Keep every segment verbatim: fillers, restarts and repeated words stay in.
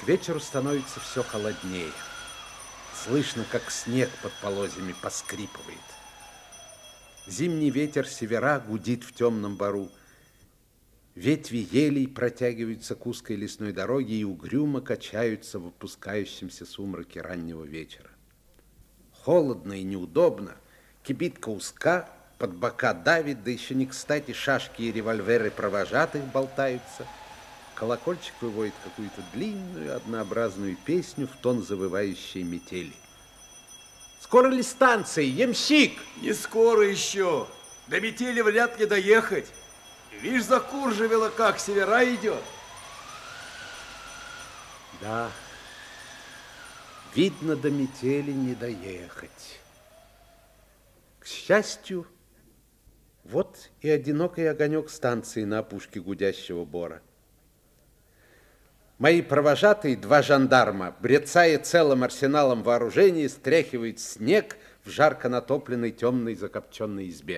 К вечеру становится все холоднее. Слышно, как снег под полозьями поскрипывает. Зимний ветер севера гудит в темном бару. Ветви елей протягиваются к узкой лесной дороге и угрюмо качаются в опускающемся сумраке раннего вечера. Холодно и неудобно, кибитка узка, под бока давит, да еще не кстати шашки и револьверы провожатых болтаются. Колокольчик выводит какую-то длинную, однообразную песню в тон завывающей метели. Скоро ли станция, ямщик? Не скоро еще. До метели вряд ли доехать. Видишь, закурживело, как севера идет. Да, видно, до метели не доехать. К счастью, вот и одинокий огонек станции на опушке гудящего бора. Мои провожатые, два жандарма, брецая целым арсеналом вооружений, стряхивают снег в жарко натопленной темной закопченной избе.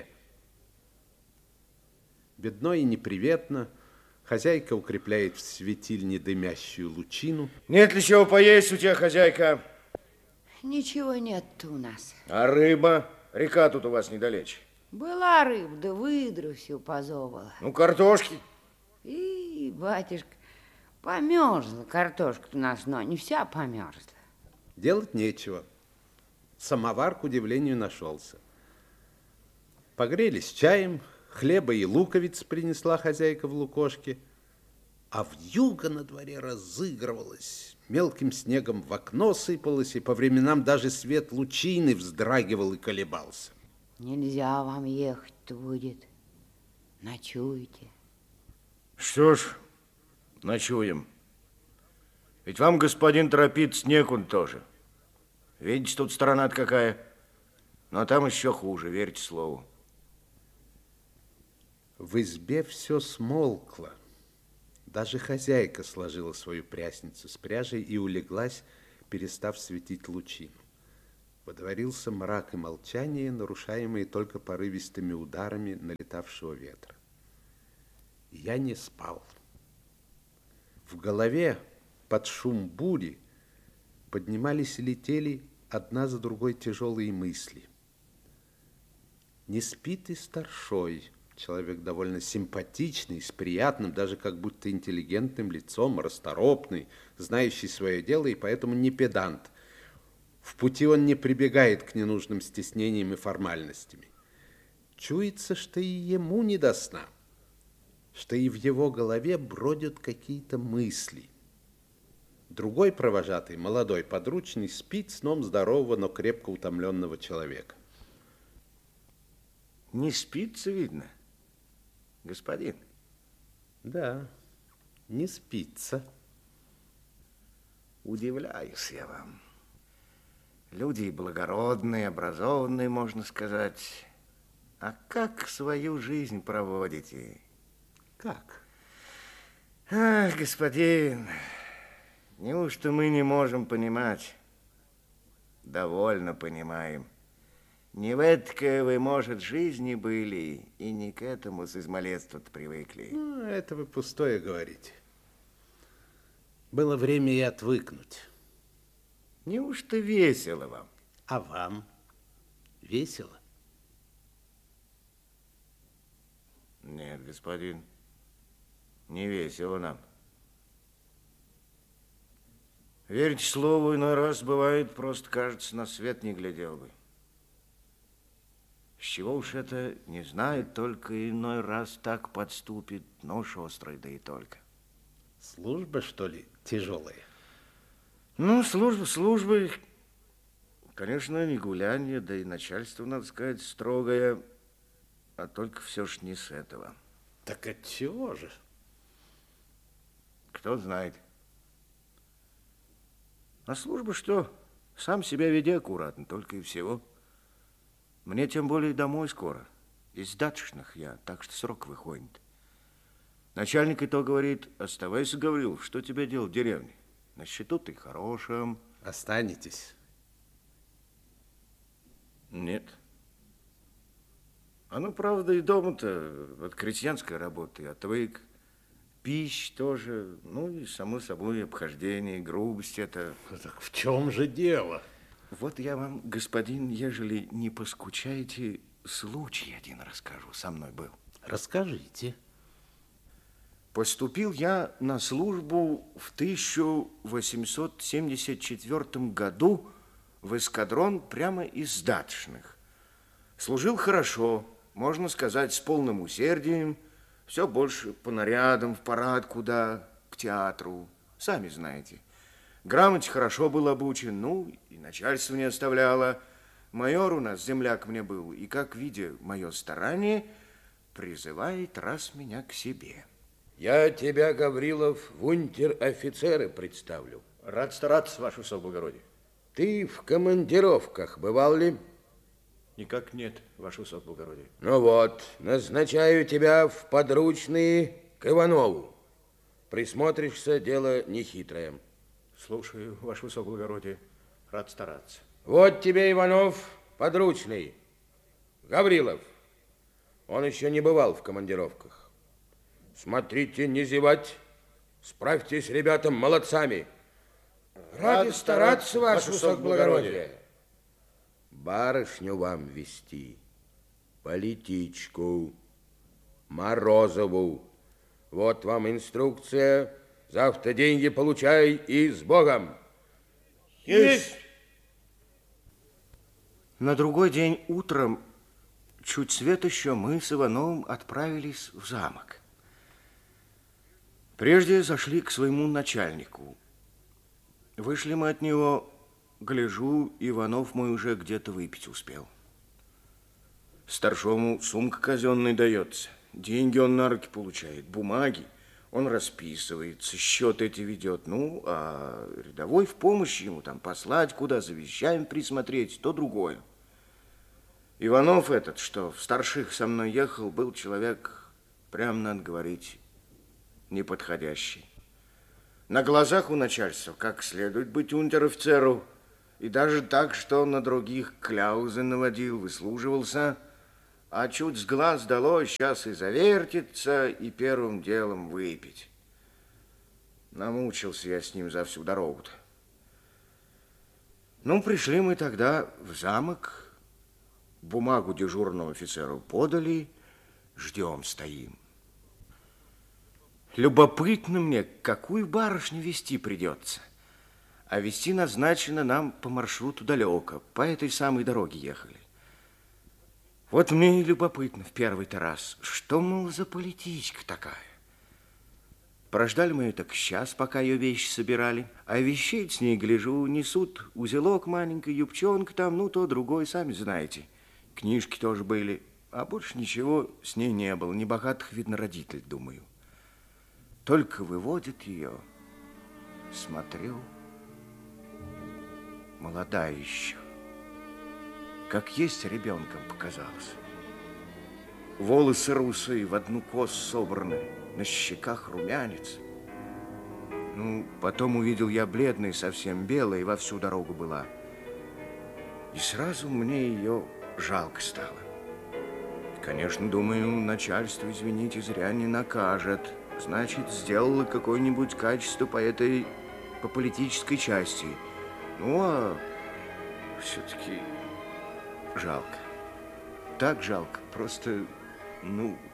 Бедно и неприветно, хозяйка укрепляет в светильне дымящую лучину. Нет ли чего поесть у тебя, хозяйка? Ничего нет у нас. А рыба? Река тут у вас недалече. Была рыба, да выдру всю позовала. Ну, картошки. И, батюшка, померзла картошка у нас, но не вся померзла. Делать нечего. Самовар, к удивлению, нашелся. Погрелись чаем, хлеба и луковиц принесла хозяйка в лукошке, а вьюга на дворе разыгрывалась. Мелким снегом в окно сыпалось, и по временам даже свет лучины вздрагивал и колебался. Нельзя вам ехать-то будет. Ночуете. Что ж, ночуем. Ведь вам, господин, торопиться некуда тоже. Видите, тут страна-то какая. Но там еще хуже, верьте слову. В избе все смолкло. Даже хозяйка сложила свою прясницу с пряжей и улеглась, перестав светить лучину. Водворился мрак и молчание, нарушаемые только порывистыми ударами налетавшего ветра. Я не спал. В голове под шум бури поднимались и летели одна за другой тяжелые мысли. Не спит и старшой, человек довольно симпатичный, с приятным, даже как будто интеллигентным лицом, расторопный, знающий свое дело и поэтому не педант. В пути он не прибегает к ненужным стеснениям и формальностями. Чуется, что и ему не до сна, что и в его голове бродят какие-то мысли. Другой провожатый, молодой подручный, спит сном здорового, но крепко утомленного человека. Не спится, видно, господин? Да, не спится. Удивляюсь я вам. Люди благородные, образованные, можно сказать. А как свою жизнь проводите? Как? Ах, господин, неужто мы не можем понимать? Довольно понимаем. Не в эткой вы, может, жизни были, и не к этому с измалетства-то привыкли. Ну, это вы пустое говорите. Было время и отвыкнуть. Неужто весело вам? А вам весело? Нет, господин, не весело нам. Верьте слову, иной раз бывает, просто кажется, на свет не глядел бы. С чего уж это, не знает, только иной раз так подступит нож острый, да и только. Служба, что ли, тяжелая? Ну, служба службой. Конечно, не гулянье, да и начальство, надо сказать, строгое, а только все ж не с этого. Так от чего же? Кто знает. А служба что? Сам себя веди аккуратно, только и всего. Мне тем более домой скоро. Из даточных я, так что срок выходит. Начальник и то говорит: оставайся, Гаврилов, что тебе делать в деревне? На счету ты хорошим. Останетесь? Нет. А ну, правда, и дома-то от крестьянской работы отвык. пища тоже, ну и, само собой, обхождение, грубость это. Так в чем же дело? Вот я вам, господин, ежели не поскучаете, случай один расскажу, со мной был. Расскажите. Поступил я на службу в тысяча восемьсот семьдесят четвёртом году в эскадрон прямо из Даточных. Служил хорошо, можно сказать, с полным усердием, все больше по нарядам, в парад куда, к театру, сами знаете. Грамоте хорошо был обучен, ну, и начальство не оставляло. Майор у нас, земляк мне был, и, как видя мое старание, призывает раз меня к себе. Я тебя, Гаврилов, в унтер-офицеры представлю. Рад стараться, ваше высокоблагородие. Ты в командировках бывал ли? Никак нет, ваше высокоблагородие. Ну вот, назначаю тебя в подручные к Иванову. Присмотришься, дело нехитрое. Слушаю, ваше высокоблагородие. Рад стараться. Вот тебе, Иванов, подручный. Гаврилов. Он еще не бывал в командировках. Смотрите, не зевать. Справьтесь, ребятам, молодцами. Ради стараться, ваше высокоблагородие. Барышню вам вести, политичку, Морозову. Вот вам инструкция. Завтра деньги получай и с Богом. Есть! На другой день утром, чуть свет еще, мы с Ивановым отправились в замок. Прежде зашли к своему начальнику. Вышли мы от него, гляжу, Иванов мой уже где-то выпить успел. Старшому сумка казенная дается, деньги он на руки получает, бумаги. Он расписывается, счет эти ведет. Ну, а рядовой в помощь ему там послать, куда за вещами присмотреть, то другое. Иванов этот, что в старших со мной ехал, был человек, прям надо говорить, неподходящий. На глазах у начальства как следует быть унтер-офицеру, и даже так, что на других кляузы наводил, выслуживался, а чуть с глаз дало, сейчас и завертится, и первым делом выпить. Намучился я с ним за всю дорогу-то. Ну, пришли мы тогда в замок, бумагу дежурному офицеру подали, ждем, стоим. Любопытно мне, какую барышню вести придется. А вести назначено нам по маршруту далеко, по этой самой дороге ехали. Вот мне и любопытно в первый-то раз, что, мол, за политичка такая. Прождали мы ее так час, пока ее вещи собирали, а вещей с ней, гляжу, несут узелок маленький, юбчонка там, ну, то другой, сами знаете. Книжки тоже были, а больше ничего с ней не было, небогатых, видно, родителей, думаю. Только выводит ее, смотрю, молодая еще. Как есть ребенком показалось. Волосы русые в одну косу собраны, на щеках румянец. Ну, потом увидел я бледной, совсем белой, во всю дорогу была. И сразу мне ее жалко стало. Конечно, думаю, начальство, извините, зря не накажет. Значит, сделала какое-нибудь качество по этой, по политической части. Ну, а все-таки... жалко. Так жалко. Просто, ну,